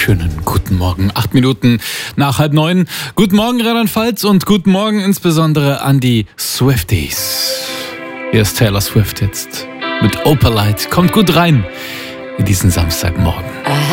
Schönen guten Morgen. 8 Minuten nach 8:30. Guten Morgen Rheinland-Pfalz und guten Morgen insbesondere an die Swifties. Hier ist Taylor Swift jetzt mit Opalite. Kommt gut rein in diesen Samstagmorgen.